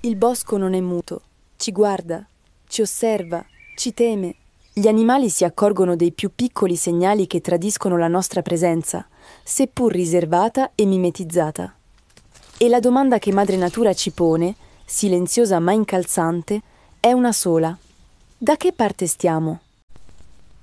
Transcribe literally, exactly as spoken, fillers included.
Il bosco non è muto, ci guarda, ci osserva, ci teme. Gli animali si accorgono dei più piccoli segnali che tradiscono la nostra presenza, seppur riservata e mimetizzata. E la domanda che Madre Natura ci pone, silenziosa ma incalzante, è una sola. Da che parte stiamo?